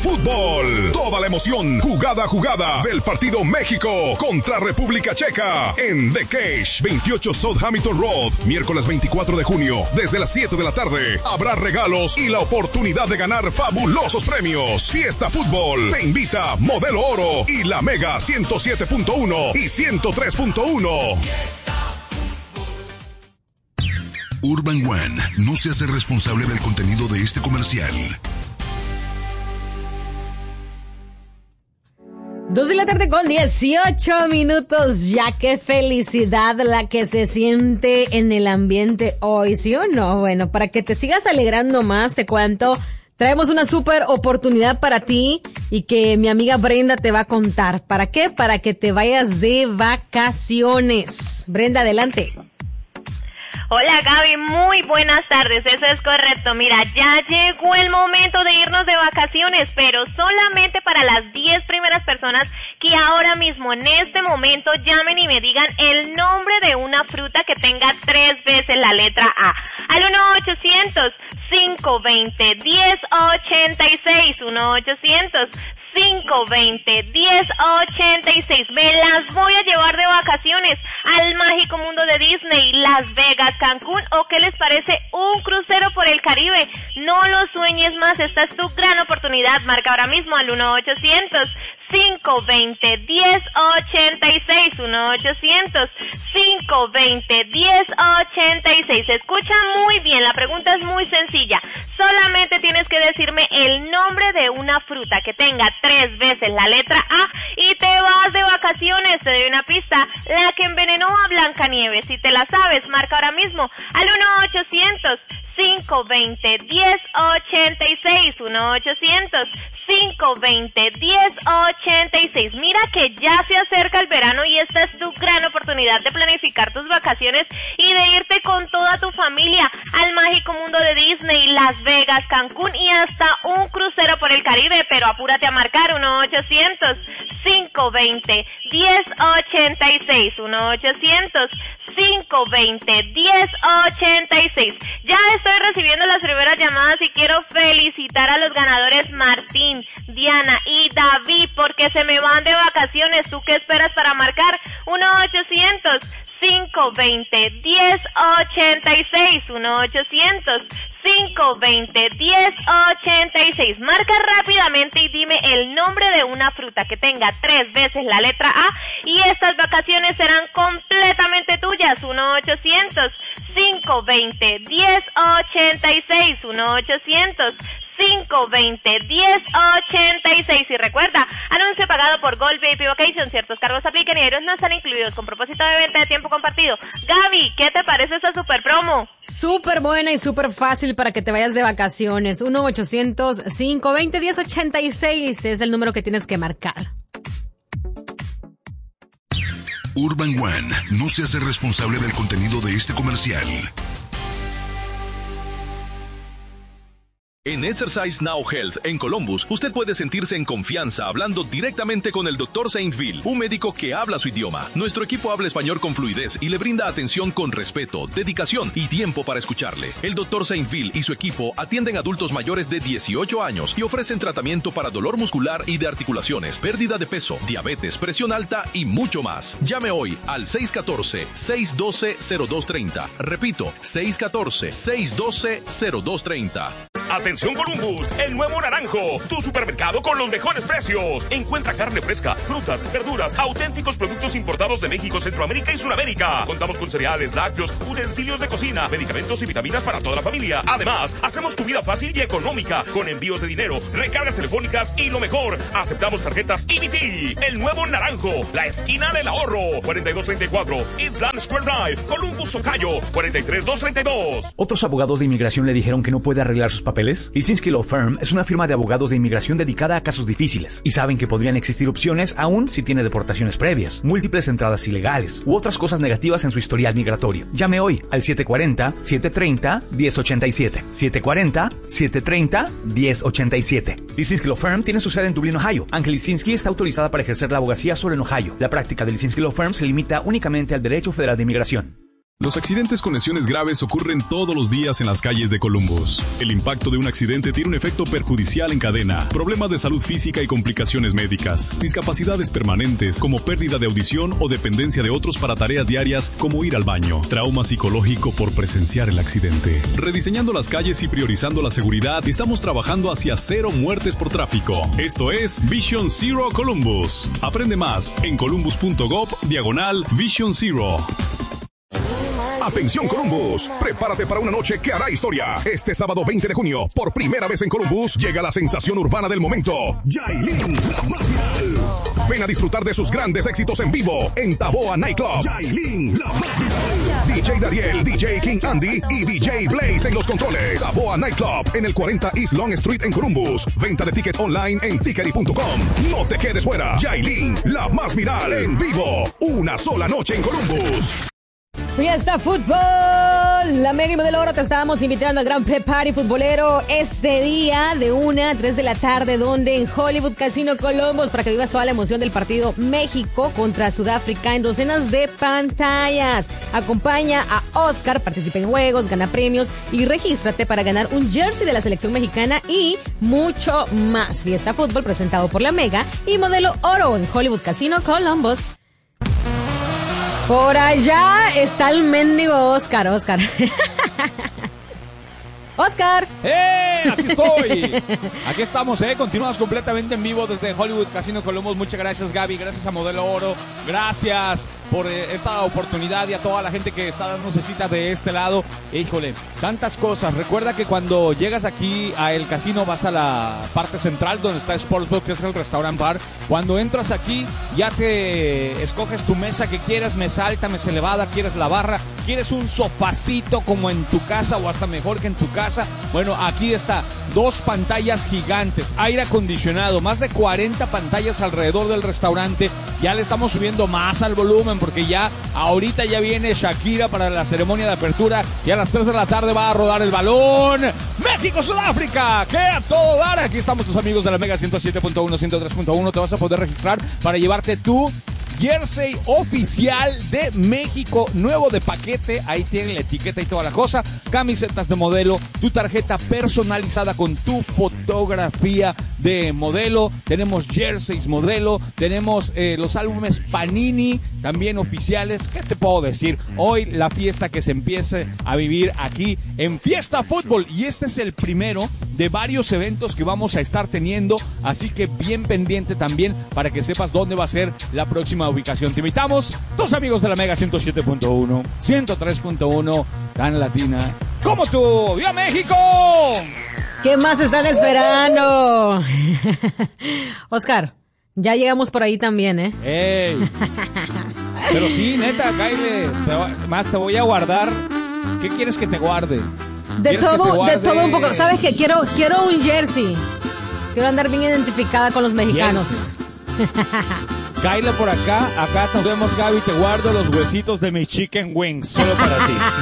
Fútbol. Toda la emoción, jugada a jugada, del partido México contra República Checa en The Cage, 28 South Hamilton Road, miércoles 24 de junio, desde las 7 de la tarde. Habrá regalos y la oportunidad de ganar fabulosos premios. Fiesta Fútbol te invita Modelo Oro y la Mega 107.1 y 103.1. Urban One no se hace responsable del contenido de este comercial. 2 de la tarde con 18 minutos. Ya, qué felicidad la que se siente en el ambiente hoy, ¿sí o no? Bueno, para que te sigas alegrando más, te cuento, traemos una súper oportunidad para ti y que mi amiga Brenda te va a contar. ¿Para qué? Para que te vayas de vacaciones. Brenda, adelante. Hola Gaby, muy buenas tardes, eso es correcto. Mira, ya llegó el momento de irnos de vacaciones, pero solamente para las 10 primeras personas que ahora mismo, en este momento, llamen y me digan el nombre de una fruta que tenga 3 veces la letra A. Al 1-800-520-1086, 1-800-520-1086. Me las voy a llevar de vacaciones al mágico mundo de Disney, Las Vegas, Cancún, o ¿qué les parece un crucero por el Caribe? No lo sueñes más, esta es tu gran oportunidad. Marca ahora mismo al 1-800-520-1086, 1-800-520-1086. Escucha muy bien, la pregunta es muy sencilla. Solamente tienes que decirme el nombre de una fruta que tenga 3 veces la letra A y te vas de vacaciones. Te doy una pista, la que envenenó a Blancanieves. Si te la sabes, marca ahora mismo al 1-800-520-1086, 1-800-520-1086. Mira que ya se acerca el verano y esta es tu gran oportunidad de planificar tus vacaciones y de irte con toda tu familia al mágico mundo de Disney, Las Vegas, Cancún y hasta un crucero por el Caribe, pero apúrate a marcar 1-800-520-1086, 1-800-520-1086. Ya estoy recibiendo las primeras llamadas y quiero felicitar a los ganadores Martín, Diana y David porque se me van de vacaciones. ¿Tú qué esperas para marcar? 1-800-520-1086, 1-800-520-1086. Marca rápidamente y dime el nombre de una fruta que tenga 3 veces la letra A y estas vacaciones serán completamente tuyas. 1-800-520-1086, 1-800-520-1086. Y recuerda, anuncio pagado por Gold VIP Vacation. Ciertos cargos aplican y ellos no están incluidos con propósito de venta de tiempo compartido. Gaby, ¿qué te parece esta super promo? Súper buena y súper fácil para que te vayas de vacaciones. 1-800-520-1086 es el número que tienes que marcar. Urban One no se hace responsable del contenido de este comercial. En Exercise Now Health en Columbus, usted puede sentirse en confianza hablando directamente con el Dr. Saintville, un médico que habla su idioma. Nuestro equipo habla español con fluidez y le brinda atención con respeto, dedicación y tiempo para escucharle. El Dr. Saintville y su equipo atienden adultos mayores de 18 años y ofrecen tratamiento para dolor muscular y de articulaciones, pérdida de peso, diabetes, presión alta y mucho más. Llame hoy al 614-612-0230. Repito, 614-612-0230. Atención Columbus, el nuevo Naranjo, tu supermercado con los mejores precios. Encuentra carne fresca, frutas, verduras, auténticos productos importados de México, Centroamérica y Sudamérica. Contamos con cereales, lácteos, utensilios de cocina, medicamentos y vitaminas para toda la familia. Además, hacemos tu vida fácil y económica con envíos de dinero, recargas telefónicas y lo mejor, aceptamos tarjetas EBT. El nuevo Naranjo, la esquina del ahorro. 4234 Island Square Drive, Columbus, Ohio. 43232. Otros abogados de inmigración le dijeron que no puede arreglar sus papeles. Lisinski Law Firm es una firma de abogados de inmigración dedicada a casos difíciles y saben que podrían existir opciones aún si tiene deportaciones previas, múltiples entradas ilegales u otras cosas negativas en su historial migratorio. Llame hoy al 740-730-1087. 740-730-1087. Lisinski Law Firm tiene su sede en Dublín, Ohio. Ángel Lisinski está autorizada para ejercer la abogacía solo en Ohio. La práctica de Lisinski Law Firm se limita únicamente al derecho federal de inmigración. Los accidentes con lesiones graves ocurren todos los días en las calles de Columbus. El impacto de un accidente tiene un efecto perjudicial en cadena, problemas de salud física y complicaciones médicas, discapacidades permanentes como pérdida de audición o dependencia de otros para tareas diarias como ir al baño, trauma psicológico por presenciar el accidente. Rediseñando las calles y priorizando la seguridad, estamos trabajando hacia 0 muertes por tráfico. Esto es Vision Zero Columbus. Aprende más en columbus.gov/Vision Zero. Atención Columbus, prepárate para una noche que hará historia. Este sábado 20 de junio, por primera vez en Columbus, llega la sensación urbana del momento, Yailin, la más viral. Ven a disfrutar de sus grandes éxitos en vivo en Taboa Nightclub. Yailin, la más viral. DJ Dariel, DJ King Andy y DJ Blaze en los controles. Taboa Nightclub en el 40 East Long Street en Columbus. Venta de tickets online en tickery.com. No te quedes fuera. Yailin, la más viral en vivo. Una sola noche en Columbus. Fiesta Fútbol, la Mega y Modelo Oro te estábamos invitando al Gran Pre-Party futbolero este día de 1 a 3 de la tarde, donde en Hollywood Casino Columbus, para que vivas toda la emoción del partido México contra Sudáfrica en docenas de pantallas. Acompaña a Oscar, participa en juegos, gana premios y regístrate para ganar un jersey de la selección mexicana y mucho más. Fiesta Fútbol presentado por la Mega y Modelo Oro en Hollywood Casino Columbus. Por allá está el mendigo Oscar. Oscar. Aquí estoy. Aquí estamos, continuamos completamente en vivo desde Hollywood Casino Columbus. Muchas gracias, Gaby, gracias a Modelo Oro, gracias por esta oportunidad y a toda la gente que está dándose cita de este lado. Híjole, tantas cosas. Recuerda que cuando llegas aquí a el casino vas a la parte central donde está Sportsbook, que es el restaurant bar. Cuando entras aquí ya te escoges tu mesa que quieres, mesa alta, mesa elevada, quieres la barra, quieres un sofacito como en tu casa o hasta mejor que en tu casa. Bueno, aquí está, 2 pantallas gigantes, aire acondicionado, más de 40 pantallas alrededor del restaurante. Ya le estamos subiendo más al volumen porque ya ahorita ya viene Shakira para la ceremonia de apertura y a las 3 de la tarde va a rodar el balón. México-Sudáfrica, que a todo dar. Aquí estamos tus amigos de la Mega 107.1, 103.1. Te vas a poder registrar para llevarte tu jersey oficial de México, nuevo de paquete, ahí tienen la etiqueta y toda la cosa, camisetas de Modelo, tu tarjeta personalizada con tu fotografía de Modelo, tenemos jerseys Modelo, tenemos los álbumes Panini, también oficiales. ¿Qué te puedo decir? Hoy la fiesta que se empiece a vivir aquí en Fiesta Fútbol, y este es el primero de varios eventos que vamos a estar teniendo, así que bien pendiente también para que sepas dónde va a ser la próxima ubicación. Te invitamos, tus amigos de la Mega 107.1, 103.1, tan latina como tú. ¡Viva México! ¿Qué más están esperando? Oscar, ya llegamos por ahí también, ¡Ey! Pero sí, neta, Kyle, más te voy a guardar. ¿Qué quieres que te guarde? De todo un poco. ¿Sabes qué? Quiero un jersey. Quiero andar bien identificada con los mexicanos. Yes. Kyle por acá nos vemos, Gaby, te guardo los huesitos de mi chicken wings, solo para ti.